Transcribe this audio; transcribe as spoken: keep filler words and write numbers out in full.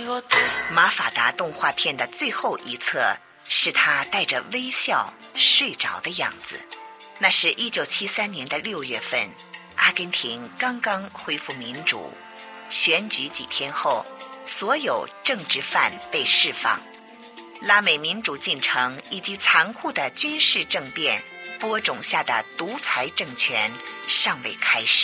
马法达动画片的最后一册是他带着微笑睡着的样子。那是一九七三年的六月份，阿根廷刚刚恢复民主，选举几天后，所有政治犯被释放，拉美民主进程以及残酷的军事政变播种下的独裁政权尚未开始。